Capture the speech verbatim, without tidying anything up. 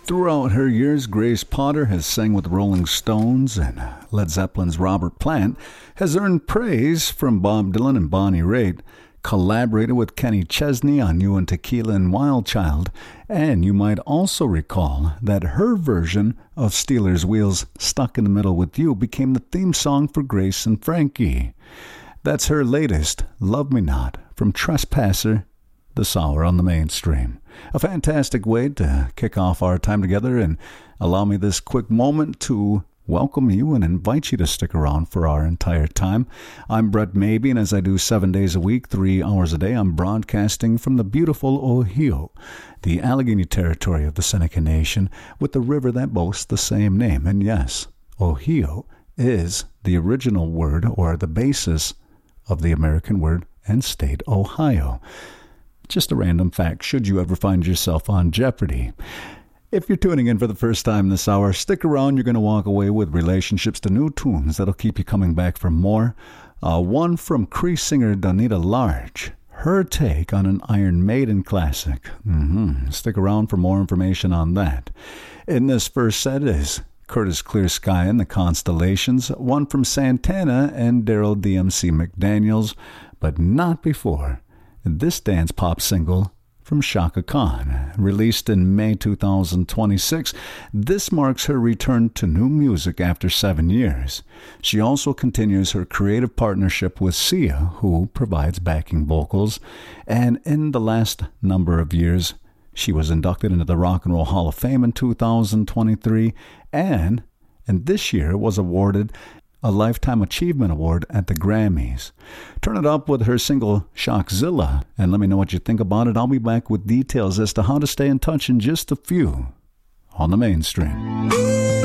Throughout her years, Grace Potter has sang with the Rolling Stones, and Led Zeppelin's Robert Plant has earned praise from Bob Dylan and Bonnie Raitt, collaborated with Kenny Chesney on You and Tequila and Wild Child, and you might also recall that her version of Stealers Wheels' Stuck in the Middle with You became the theme song for Grace and Frankie. That's her latest, Love Me Not, from Trespasser, this hour on the Mainstream. A fantastic way to kick off our time together, and allow me this quick moment to welcome you and invite you to stick around for our entire time. I'm Brett Mabey, and as I do seven days a week, three hours a day, I'm broadcasting from the beautiful Ohio, the Allegheny territory of the Seneca Nation, with the river that boasts the same name. And yes, Ohio is the original word or the basis of the American word and state, Ohio. Just a random fact, should you ever find yourself on Jeopardy! If you're tuning in for the first time this hour, stick around. You're going to walk away with relationships to new tunes that'll keep you coming back for more. Uh, one from Cree singer Donita Large, her take on an Iron Maiden classic. Mm-hmm. Stick around for more information on that. In this first set is Curtis Clear Sky and the Constellations, one from Santana and Daryl D M C McDaniels, but not before this dance pop single from Chaka Khan, released in May two thousand twenty-six. This marks her return to new music after seven years. She also continues her creative partnership with Sia, who provides backing vocals, and in the last number of years, she was inducted into the Rock and Roll Hall of Fame in two thousand twenty-three, and, and this year was awarded a Lifetime Achievement Award at the Grammys. Turn it up with her single Shockzilla, and let me know what you think about it. I'll be back with details as to how to stay in touch in just a few on the Mainstream.